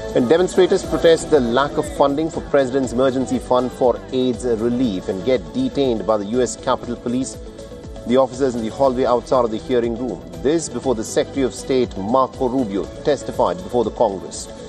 And demonstrators protest the lack of funding for President's Emergency Fund for AIDS relief and get detained by the US Capitol Police. The officers in the hallway outside of the hearing room. This before the Secretary of State Marco Rubio testified before the Congress.